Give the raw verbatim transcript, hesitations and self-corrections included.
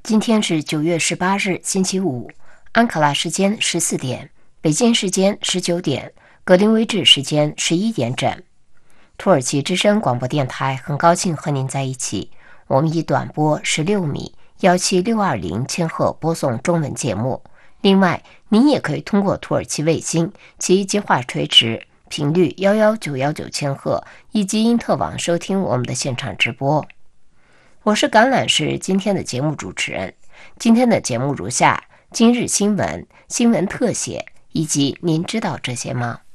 今天是九月十八日，星期五，安卡拉时间十四点，北京时间十九点，格林威治时间十一点整。土耳其之声广播电台很高兴和您在一起，我们以短波十六米一七六二零千赫播送中文节目。另外，您也可以通过土耳其卫星其金话垂直频率一一九一九千赫以及因特网收听我们的现场直播。我是橄榄石今天的节目主持人。今天的节目如下：今日新闻、新闻特写以及您知道这些吗？